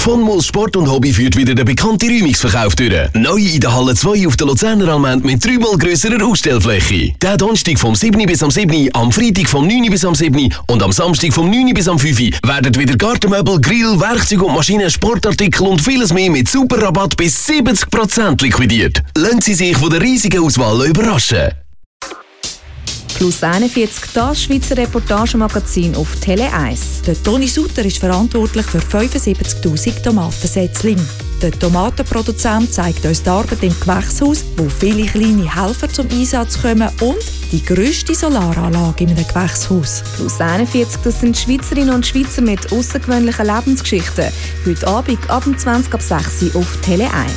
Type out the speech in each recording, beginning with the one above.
Von Moos Sport und Hobby führt wieder der bekannte Räumungsverkauf durch. Neu in der Halle 2 auf der Luzerner Allmend mit 3-mal grösserer Ausstellfläche. Der Donnerstag vom 7. bis am 7., am Freitag vom 9. bis am 7. und am Samstag vom 9. bis am 5. werden wieder Gartenmöbel, Grill, Werkzeug und Maschinen, Sportartikel und vieles mehr mit super Rabatt bis 70% liquidiert. Lassen Sie sich von der riesigen Auswahl überraschen. Plus 41, das Schweizer Reportagemagazin auf Tele 1. Der Toni Sutter ist verantwortlich für 75'000 Tomatensätzlinge. Der Tomatenproduzent zeigt uns die Arbeit im Gewächshaus, wo viele kleine Helfer zum Einsatz kommen und die grösste Solaranlage in einem Gewächshaus. Plus 41, das sind Schweizerinnen und Schweizer mit außergewöhnlichen Lebensgeschichten. Heute Abend ab 20 ab 6 Uhr auf Tele 1.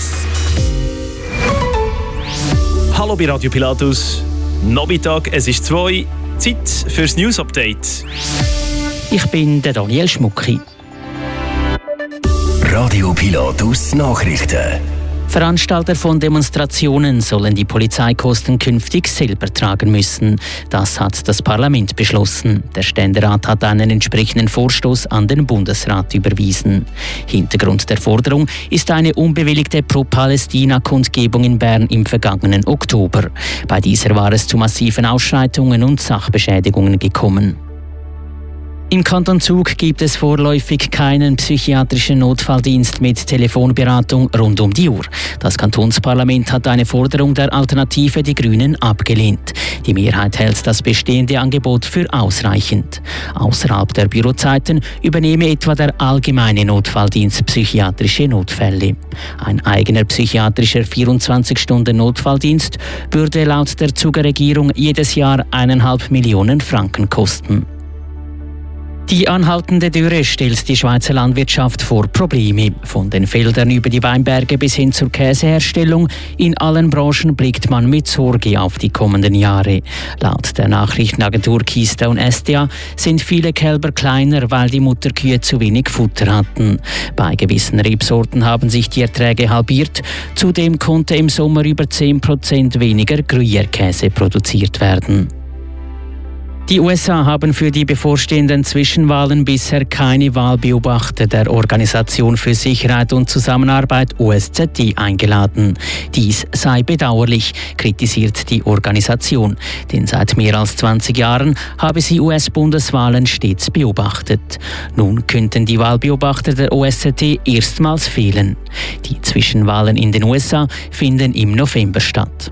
Hallo bei Radio Pilatus. Nachmittag, es ist 2. Zeit fürs News-Update. Ich bin der Daniel Schmucki. Radio Pilatus Nachrichten. Veranstalter von Demonstrationen sollen die Polizeikosten künftig selber tragen müssen. Das hat das Parlament beschlossen. Der Ständerat hat einen entsprechenden Vorstoß an den Bundesrat überwiesen. Hintergrund der Forderung ist eine unbewilligte Pro-Palästina-Kundgebung in Bern im vergangenen Oktober. Bei dieser war es zu massiven Ausschreitungen und Sachbeschädigungen gekommen. Im Kanton Zug gibt es vorläufig keinen psychiatrischen Notfalldienst mit Telefonberatung rund um die Uhr. Das Kantonsparlament hat eine Forderung der Alternative Die Grünen abgelehnt. Die Mehrheit hält das bestehende Angebot für ausreichend. Außerhalb der Bürozeiten übernehme etwa der allgemeine Notfalldienst psychiatrische Notfälle. Ein eigener psychiatrischer 24-Stunden-Notfalldienst würde laut der Zuger Regierung jedes Jahr 1,5 Millionen Franken kosten. Die anhaltende Dürre stellt die Schweizer Landwirtschaft vor Probleme. Von den Feldern über die Weinberge bis hin zur Käseherstellung. In allen Branchen blickt man mit Sorge auf die kommenden Jahre. Laut der Nachrichtenagentur Kista und SDA sind viele Kälber kleiner, weil die Mutterkühe zu wenig Futter hatten. Bei gewissen Rebsorten haben sich die Erträge halbiert. Zudem konnte im Sommer über 10% weniger Gruyère-Käse produziert werden. Die USA haben für die bevorstehenden Zwischenwahlen bisher keine Wahlbeobachter der Organisation für Sicherheit und Zusammenarbeit OSZE eingeladen. Dies sei bedauerlich, kritisiert die Organisation. Denn seit mehr als 20 Jahren habe sie US-Bundeswahlen stets beobachtet. Nun könnten die Wahlbeobachter der OSZE erstmals fehlen. Die Zwischenwahlen in den USA finden im November statt.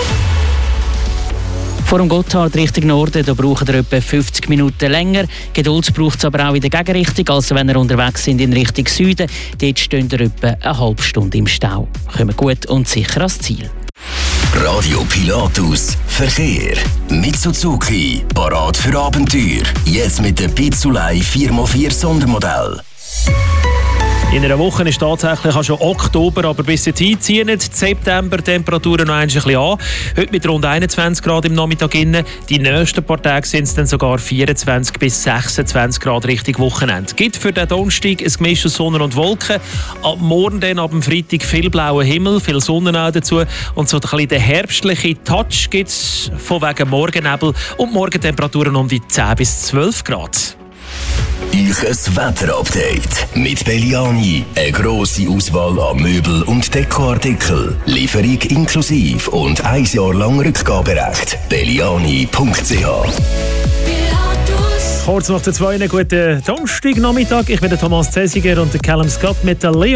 Vor dem Gotthard Richtung Norden, da braucht ihr etwa 50 Minuten länger. Geduld braucht es aber auch in der Gegenrichtung, also wenn ihr unterwegs sind in Richtung Süden. Dort steht ihr etwa eine halbe Stunde im Stau. Kommen gut und sicher ans Ziel. Radio Pilatus Verkehr. Mit Suzuki. Parat für Abenteuer. Jetzt mit dem Pizzulei 4x4 Sondermodell. In einer Woche ist tatsächlich auch schon Oktober, aber bis jetzt ziehen die September-Temperaturen noch ein bisschen an. Heute mit rund 21 Grad im Nachmittag innen. Die nächsten paar Tage sind es dann sogar 24 bis 26 Grad Richtung Wochenende. Gibt für den Donnerstag ein Gemisch aus Sonne und Wolken. Ab morgen dann, ab dem Freitag, viel blauer Himmel, viel Sonne auch dazu. Und so ein bisschen den herbstlichen Touch gibt es von wegen Morgennebel und Morgentemperaturen um die 10 bis 12 Grad. Ich ein Wetterupdate mit Belliani. Eine grosse Auswahl an Möbel- und Dekoartikel. Lieferung inklusive und 1 Jahr lang Rückgaberecht. Belliani.ch. Kurz nach der 2. guten Donnerstagnachmittag. Ich bin der Thomas Zesiger und der Callum Scott mit der Leon.